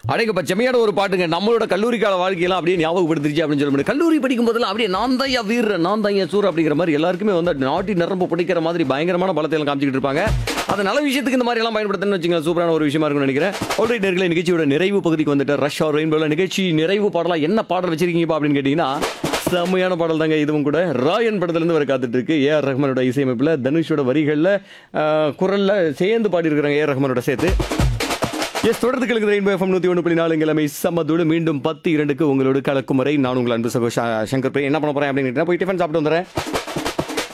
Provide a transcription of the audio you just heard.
அடேங்கப்பா செம்மையான ஒரு பாட்டுங்க. நம்மளோட கல்லூரி கால வாழ்க்கையெல்லாம் அப்படியே ஞாபகப்படுத்திருச்சு அப்படின்னு சொல்ல முடியும். கல்லூரி படிக்கும் போதெல்லாம் அப்படியே நான் தான் யா வீரன், நான் தான் யா சூர் அப்படிங்கிற மாதிரி எல்லாருக்குமே வந்து நாட்டி நரம்பு பிடிக்கிற மாதிரி பயங்கரமான பலத்தை எல்லாம் காமிச்சிட்டு இருப்பாங்க. அது நல்ல விஷயத்துக்கு இந்த மாதிரி எல்லாம் பயன்படுத்தணும்னு வச்சுங்க சூப்பரான ஒரு விஷயமா இருக்கும்னு நினைக்கிறேன். ஆல்ரைட் நேயர்களே, நிகழ்ச்சியோட நிறைவு பகுதிக்கு வந்துட்டு ரஷ் ஆர் ரெயின்போல நிகழ்ச்சி நிறைவு பாடலா என்ன பாடல் வச்சிருக்கீங்கப்பா அப்படின்னு கேட்டீங்கன்னா செம்மையான பாடல் தாங்க. இதுவும் கூட ராயன் படத்துல இருந்து வர காத்துட்டு இருக்கு. ஏஆர் ரஹ்மானோட இசையமைப்புல தனுஷோட வரிகள்ல குரல்ல சேர்ந்து பாடி இருக்கிறாங்க ஏஆர் ரஹ்மானோட சேர்த்து. எஸ், தொடர்ந்து ரெயின்போ எஃப்எம் 101.4 கிழமை சம்மதோடு மீண்டும் 10:02 உங்களோட கலக்கும் வரை நான் உங்கள் அன்பு சகோ சங்கர் பிரியா. என்ன பண்ண போறேன் அப்படின்னு போய் டிஃபன் சாப்பிட்டு வந்துடுறேன்.